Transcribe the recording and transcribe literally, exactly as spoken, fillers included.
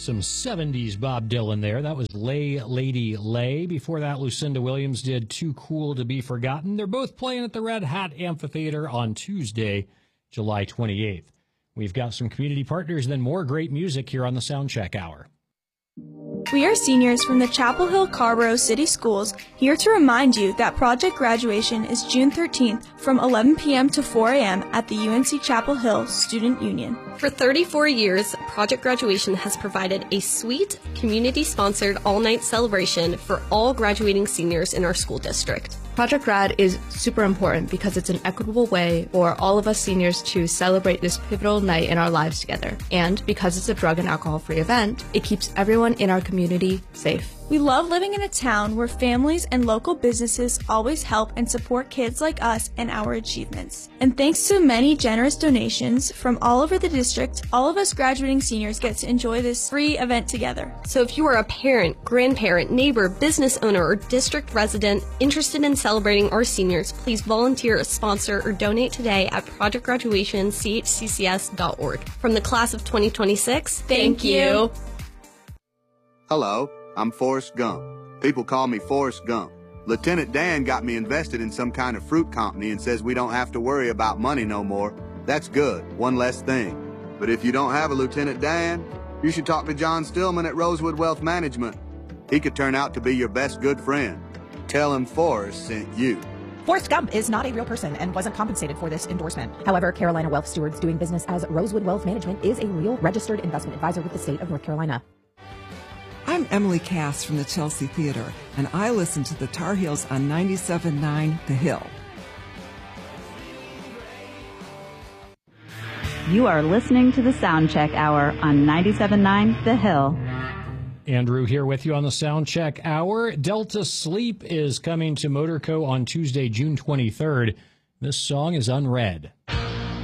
Some seventies Bob Dylan there. That was Lay Lady Lay. Before that, Lucinda Williams did Too Cool to Be Forgotten. They're both playing at the Red Hat Amphitheater on Tuesday, July twenty-eighth. We've got some community partners, then more great music here on the Soundcheck Hour. We are seniors from the Chapel Hill Carrboro City Schools here to remind you that Project Graduation is June thirteenth from eleven p.m. to four a.m. at the U N C Chapel Hill Student Union. For thirty-four years, Project Graduation has provided a sweet, community-sponsored all-night celebration for all graduating seniors in our school district. Project Grad is super important because it's an equitable way for all of us seniors to celebrate this pivotal night in our lives together. And because it's a drug and alcohol-free event, it keeps everyone in our community safe. We love living in a town where families and local businesses always help and support kids like us and our achievements. And thanks to many generous donations from all over the district, all of us graduating seniors get to enjoy this free event together. So if you are a parent, grandparent, neighbor, business owner, or district resident interested in celebrating our seniors, please volunteer, sponsor, or donate today at project graduation c h c c s dot org. From the class of twenty twenty-six, thank you. Hello. I'm Forrest Gump. People call me Forrest Gump. Lieutenant Dan got me invested in some kind of fruit company and says we don't have to worry about money no more. That's good, one less thing. But if you don't have a Lieutenant Dan, you should talk to John Stillman at Rosewood Wealth Management. He could turn out to be your best good friend. Tell him Forrest sent you. Forrest Gump is not a real person and wasn't compensated for this endorsement. However, Carolina Wealth Stewards doing business as Rosewood Wealth Management is a real registered investment advisor with the state of North Carolina. I'm Emily Cass from the Chelsea Theater, and I listen to the Tar Heels on ninety-seven point nine The Hill. You are listening to the Soundcheck Hour on ninety-seven point nine The Hill. Andrew here with you on the Soundcheck Hour. Delta Sleep is coming to Motorco on Tuesday, June twenty-third. This song is Unread.